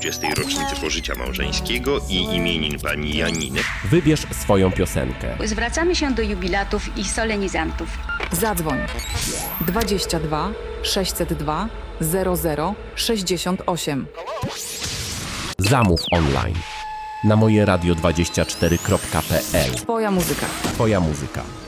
20. rocznicy pożycia małżeńskiego i imienin pani Janiny. Wybierz swoją piosenkę. Zwracamy się do jubilatów i solenizantów. Zadzwoń 22 602 00 68. Zamów online na mojeradio24.pl. Twoja muzyka. Twoja muzyka.